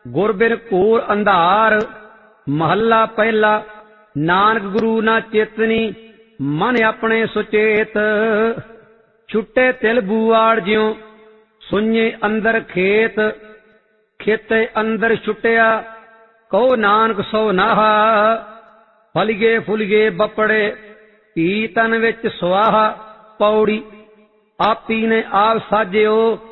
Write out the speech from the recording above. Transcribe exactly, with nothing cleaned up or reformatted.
ਗੁਰ ਬਿਨ ਘੋਰ ਅੰਧਾਰ। ਮਹੱਲਾ ਪਹਿਲਾ। ਨਾਨਕ ਗੁਰੂ ਨਾ ਚੇਤਨੀ, ਮਨ ਆਪਣੇ ਸੁਚੇਤ। ਛੁੱਟੇ ਤਿਲ ਬੂਆੜ ਜਿਉ, ਸੁਣਿਏ ਅੰਦਰ ਖੇਤ। ਖੇਤੇ ਅੰਦਰ ਛੁੱਟਿਆ, ਕਹੋ ਨਾਨਕ ਸੋ ਨਾਹਾ। ਫਲੀਏ ਫੁਲੀਏ ਬੱਪੜੇ, ਧੀ ਤਨ ਵਿੱਚ ਸੁਆਹਾ। ਪੌੜੀ। ਆਪੀ ਨੇ ਆਪ ਸਾਜਿਓ,